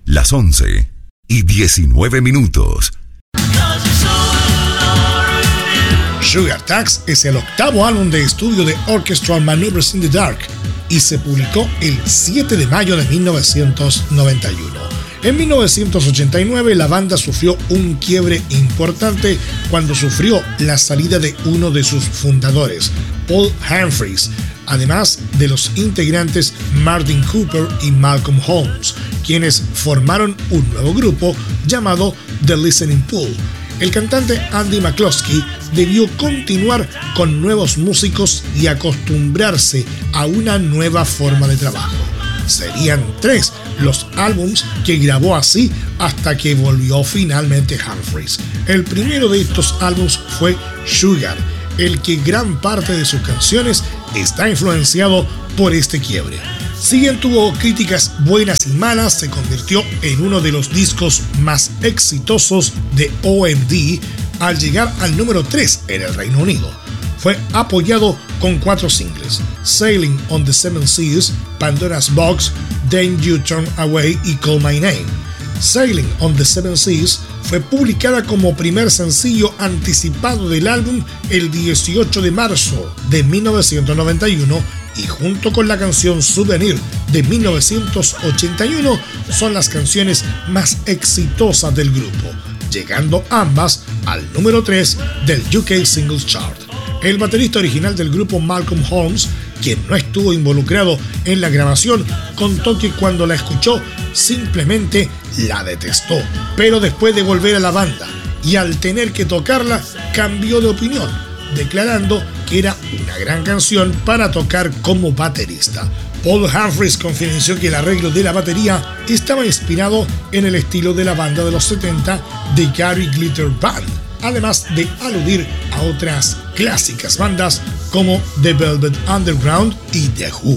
las 11:19. Sugar Tax es el octavo álbum de estudio de Orchestral Maneuvers in the Dark y se publicó el 7 de mayo de 1991. En 1989 la banda sufrió un quiebre importante cuando sufrió la salida de uno de sus fundadores, Paul Humphries, además de los integrantes Martin Cooper y Malcolm Holmes, quienes formaron un nuevo grupo llamado The Listening Pool. El cantante Andy McCloskey debió continuar con nuevos músicos y acostumbrarse a una nueva forma de trabajo. Serían 3 los álbums que grabó así hasta que volvió finalmente Humphries. El primero de estos álbums fue Sugar, el que gran parte de sus canciones está influenciado por este quiebre. Si bien tuvo críticas buenas y malas, se convirtió en uno de los discos más exitosos de OMD al llegar al número 3 en el Reino Unido. Fue apoyado con 4 singles: Sailing on the Seven Seas, Pandora's Box, Then You Turn Away y Call My Name. Sailing on the Seven Seas fue publicada como primer sencillo anticipado del álbum el 18 de marzo de 1991 y junto con la canción Souvenir de 1981 son las canciones más exitosas del grupo, llegando ambas al número 3 del UK Singles Chart. El baterista original del grupo, Malcolm Holmes, quien no estuvo involucrado en la grabación, contó que cuando la escuchó simplemente la detestó, pero después de volver a la banda y al tener que tocarla cambió de opinión, declarando que era una gran canción para tocar como baterista. Paul Humphries confidenció que el arreglo de la batería estaba inspirado en el estilo de la banda de los 70 de Gary Glitter Band, además de aludir a otras clásicas bandas como The Velvet Underground y The Who.